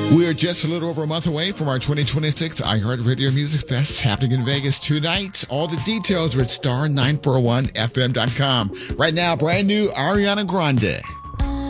We are just a little over a month away from our 2026 iHeartRadio Music Fest happening in Vegas tonight. All the details are at star941fm.com. Right now, brand new Ariana Grande.